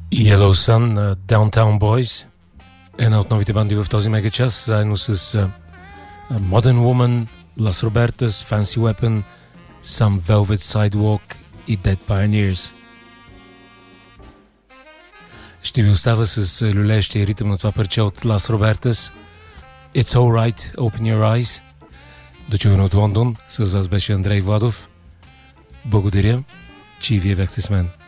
Yellow Sun на Downtown Boys, една от новите банди в този мегачас, заедно с Modern Woman, Las Robertas, Fancy Weapon, Some Velvet Sidewalk и Dead Pioneers. Ще ви оставя с люлеещия ритъм на това парче от Las Robertas. It's Alright, Open Your Eyes. Дочуване от Лондон. С вас беше Андрей Владов. Благодаря, че и вие бяхте с мен.